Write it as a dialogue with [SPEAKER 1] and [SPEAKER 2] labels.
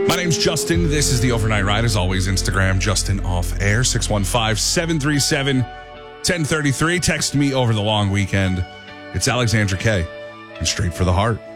[SPEAKER 1] My name's Justin. This is the Overnight Ride. As always, Instagram, Justin Off Air, 615-737-1033. Text me over the long weekend. It's Alexandra K. and Straight for the Heart.